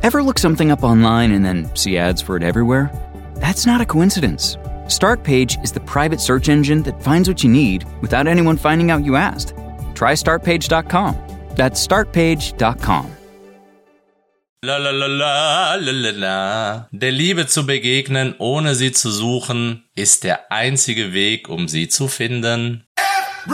Ever look something up online and then see ads for it everywhere? That's not a coincidence. Startpage is the private search engine that finds what you need without anyone finding out you asked. Try startpage.com. That's startpage.com. La la la la la la la. Der Liebe zu begegnen, ohne sie zu suchen, ist der einzige Weg, um sie zu finden.